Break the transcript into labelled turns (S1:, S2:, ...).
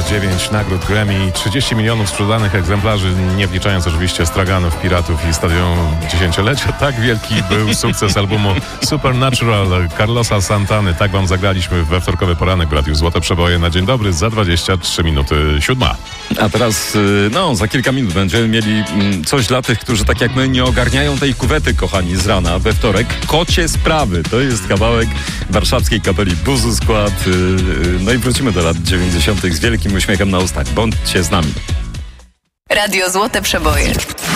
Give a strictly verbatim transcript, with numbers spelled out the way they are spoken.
S1: numer dziewięć nagród Grammy, trzydzieści milionów sprzedanych egzemplarzy, nie wliczając oczywiście straganów, piratów i stadionu dziesięciolecia. Tak wielki był sukces albumu Supernatural Carlosa Santany. Tak wam zagraliśmy we wtorkowy poranek w Radiu Złote Przeboje na dzień dobry za dwadzieścia trzy minuty siódma.
S2: A teraz, no, za kilka minut będziemy mieli coś dla tych, którzy tak jak my nie ogarniają tej kuwety, kochani, z rana we wtorek. Kocie sprawy. To jest kawałek warszawskiej kapeli Buzu Skład. No i wrócimy do lat dziewięćdziesiątych z wielkim uśmiechem na ustach. Bądźcie z nami.
S3: Radio Złote Przeboje.